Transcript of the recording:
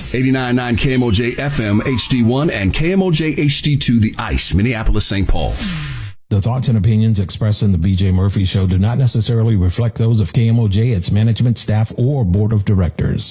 89.9 KMOJ FM HD1 and KMOJ HD2 The Ice, Minneapolis, St. Paul. The thoughts and opinions expressed in the BJ Murphy Show do not necessarily reflect those of KMOJ, its management, staff, or board of directors.